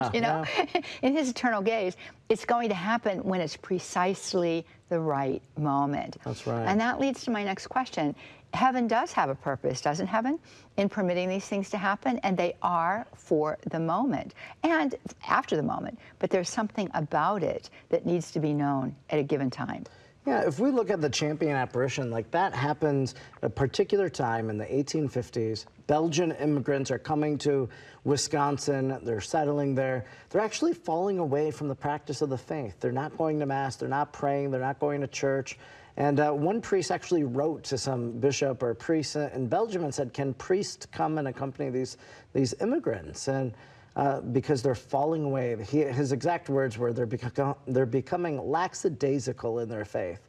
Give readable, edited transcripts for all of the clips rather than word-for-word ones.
you know, in his eternal gaze, it's going to happen when it's precisely the right moment. That's right. And that leads to my next question. Heaven does have a purpose, doesn't heaven, in permitting these things to happen? And they are for the moment and after the moment. But there's something about it that needs to be known at a given time. Yeah, if we look at the Champion apparition, like that happens at a particular time in the 1850s. Belgian immigrants are coming to Wisconsin. They're settling there. They're actually falling away from the practice of the faith. They're not going to Mass. They're not praying. They're not going to church. And one priest actually wrote to some bishop or priest in Belgium and said, can priests come and accompany these immigrants? And because they're falling away. His exact words were, they're becoming lackadaisical in their faith.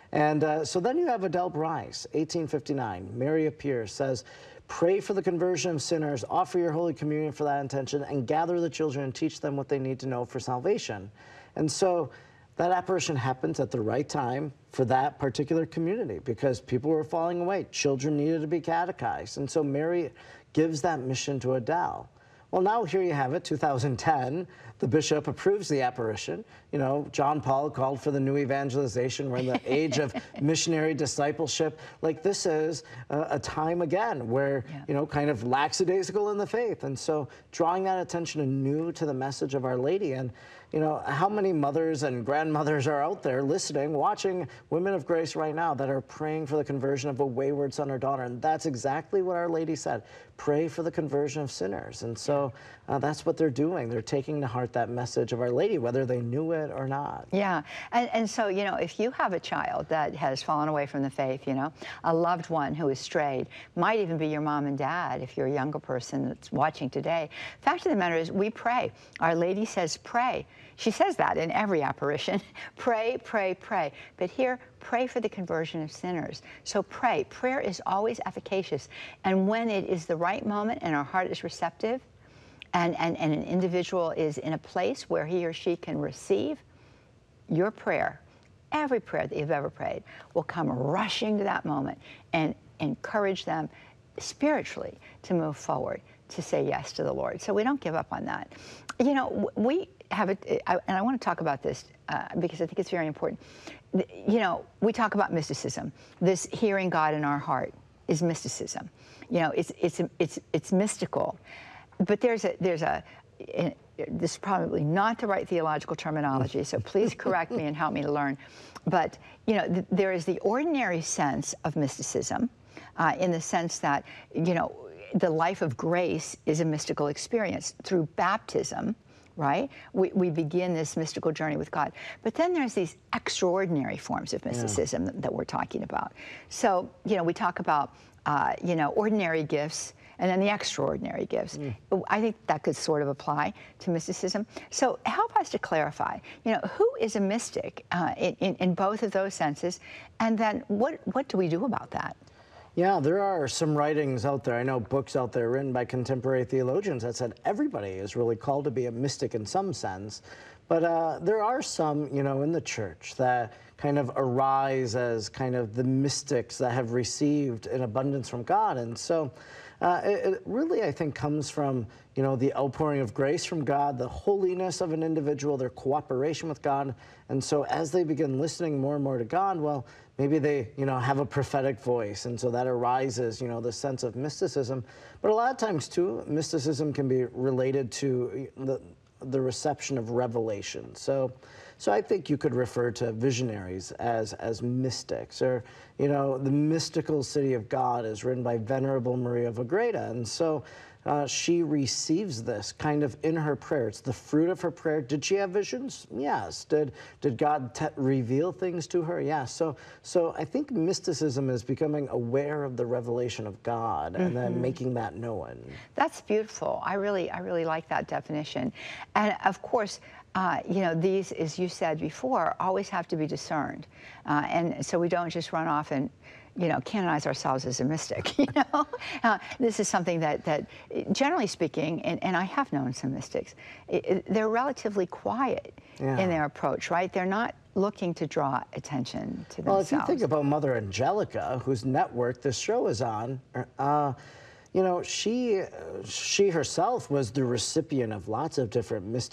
And so then you have Adele Bryce, 1859. Mary appears, says, pray for the conversion of sinners, offer your Holy Communion for that intention, and gather the children and teach them what they need to know for salvation. And so that apparition happens at the right time for that particular community because people were falling away. Children needed to be catechized. And so Mary gives that mission to Adele. Well, now here you have it, 2010. The bishop approves the apparition. You know, John Paul called for the new evangelization. We're in the age of missionary discipleship. Like this is a time again where, you know, kind of lackadaisical in the faith. And so drawing that attention anew to the message of Our Lady. And, you know, how many mothers and grandmothers are out there listening, watching Women of Grace right now that are praying for the conversion of a wayward son or daughter? And that's exactly what Our Lady said. Pray for the conversion of sinners. And so that's what they're doing. They're taking to heart that message of Our Lady, whether they knew it or not. Yeah. And so, you know, if you have a child that has fallen away from the faith, you know, a loved one who is strayed, might even be your mom and dad if you're a younger person that's watching today. Fact of the matter is, we pray. Our Lady says pray. She says that in every apparition. Pray, pray, pray. But here, pray for the conversion of sinners. So pray. Prayer is always efficacious. And when it is the right moment and our heart is receptive, and an individual is in a place where he or she can receive, your prayer, every prayer that you've ever prayed, will come rushing to that moment and encourage them spiritually to move forward, to say yes to the Lord. So we don't give up on that. You know, we have it, and I want to talk about this because I think it's very important. You know, we talk about mysticism. This hearing God in our heart is mysticism. You know, it's mystical. But this is probably not the right theological terminology, so please correct me and help me to learn. But, you know, there is the ordinary sense of mysticism in the sense that, you know, the life of grace is a mystical experience. Through baptism, right, we begin this mystical journey with God. But then there's these extraordinary forms of mysticism that we're talking about. So, you know, we talk about, you know, ordinary gifts, and then the extraordinary gifts. I think that could sort of apply to mysticism. So help us to clarify, you know, who is a mystic in both of those senses, and then what do we do about that? Yeah, there are some writings out there. I know books out there written by contemporary theologians that said everybody is really called to be a mystic in some sense. But there are some, you know, in the church that kind of arise as kind of the mystics that have received an abundance from God. And so it really, I think, comes from, you know, the outpouring of grace from God, the holiness of an individual, their cooperation with God. And so as they begin listening more and more to God, well, maybe they, you know, have a prophetic voice. And so that arises, you know, the sense of mysticism. But a lot of times, too, mysticism can be related to the reception of revelation. So I think you could refer to visionaries as mystics, or, you know, the mystical city of God is written by Venerable Maria of Agreda. And so she receives this kind of in her prayer. It's the fruit of her prayer. Did she have visions? Yes. Did God reveal things to her? Yes. So I think mysticism is becoming aware of the revelation of God and then making that known. That's beautiful. I really like that definition. And of course, you know, these, as you said before, always have to be discerned. And so we don't just run off and, you know, canonize ourselves as a mystic, you know. This is something that generally speaking, and I have known some mystics, they're relatively quiet in their approach, right? They're not looking to draw attention to themselves. Well, if you think about Mother Angelica, whose network this show is on, you know, she herself was the recipient of lots of different